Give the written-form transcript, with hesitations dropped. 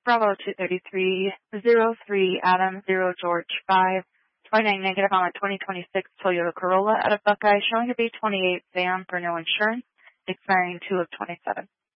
Bravo 23303 Adam 0 George 5. 29 negative on a 2026 Toyota Corolla out of Buckeye, showing to be 28 van for no insurance, expiring 2 of 27.